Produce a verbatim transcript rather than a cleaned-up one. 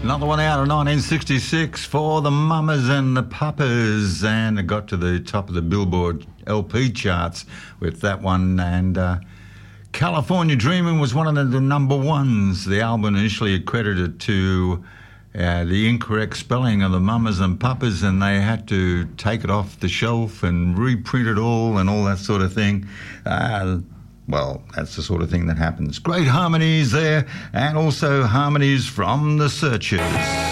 Another one out of nineteen sixty-six for the Mamas and the Papas, and it got to the top of the Billboard L P charts with that one. And uh, California Dreamin' was one of the, the number ones. The album initially accredited to uh, the incorrect spelling of the Mamas and Papas, and they had to take it off the shelf and reprint it all and all that sort of thing. Uh, Well, that's the sort of thing that happens. Great harmonies there, and also harmonies from the Searchers.